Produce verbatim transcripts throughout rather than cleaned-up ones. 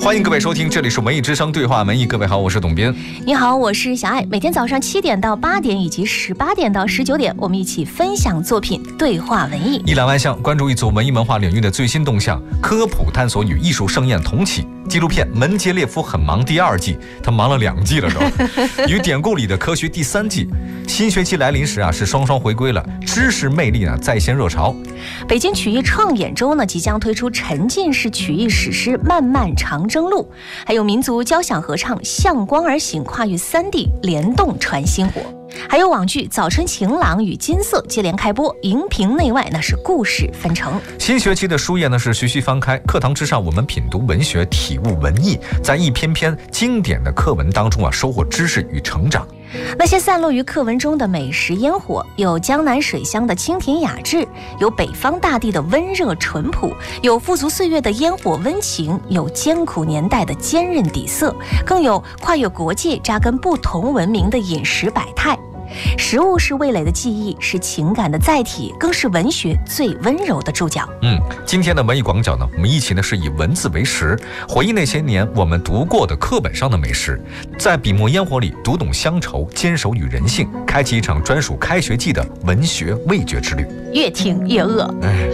欢迎各位收听，这里是文艺之声对话文艺。各位好，我是董斌。 你好，我是小爱。每天早上七点到八点以及十八点到十九点，我们一起分享作品，对话文艺。 一览万象，关注一组文艺文化领域的最新动向，科普探索与艺术盛宴同起。纪录片《门捷列夫很忙》第二季，他忙了两季了都。与典故里的科学第三季，新学期来临时啊，是双双回归了，知识魅力呢再现热潮。 北京曲艺创演周呢即将推出沉浸式曲艺史诗《漫漫长征路》，还有民族交响合唱《向光而行》跨越三地联动传薪火。还有网剧《早春晴朗》与《金色》接连开播，荧屏内外那是故事纷呈。 新学期的书页呢是徐徐翻开，课堂之上我们品读文学，体悟文艺，在一篇篇经典的课文当中啊，收获知识与成长。 那些散落于课文中的美食烟火，有江南水乡的清甜雅致，有北方大地的温热淳朴，有富足岁月的烟火温情，有艰苦年代的坚韧底色，更有跨越国界扎根不同文明的饮食百态。食物是味蕾的记忆，是情感的载体，更是文学最温柔的注脚。 嗯，今天的文艺广角呢，我们一起呢是以文字为食，回忆那些年我们读过的课本上的美食，在笔墨烟火里读懂乡愁，坚守与人性，开启一场专属开学季的文学味觉之旅。 越听越饿。 哎。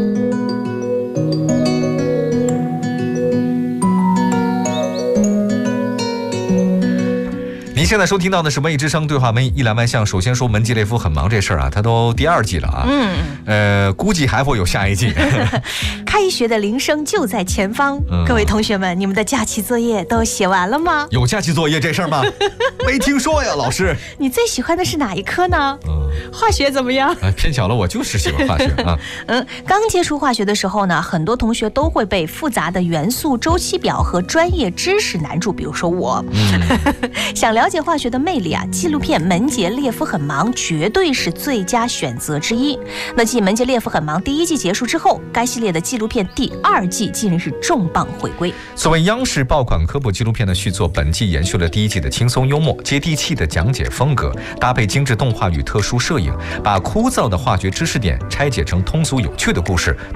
您现在收听到的是文艺之声对话文艺一览万象。首先说门捷列夫很忙这事儿啊，他都第二季了啊，嗯，呃，估计还会有下一季。 开学的铃声就在前方，嗯、各位同学们，你们的假期作业都写完了吗？ 有假期作业这事儿吗？没听说呀，老师。 你最喜欢的是哪一科呢？嗯，化学怎么样？ 哎，偏巧了，我就是喜欢化学啊。 嗯，刚接触化学的时候呢，很多同学都会被复杂的元素周期表和专业知识难住，比如说我。嗯、想了解化学的魅力啊，纪录片《门捷列夫很忙》绝对是最佳选择之一。那继《门捷列夫很忙》第一季结束之后，该系列的纪录片第二季近日重磅回归。 作为央视爆款科普纪录片的续作，本季延续了第一季的轻松幽默、接地气的讲解风格，搭配精致动画与特殊摄影，把枯燥的化学知识点拆解成通俗有趣的故事，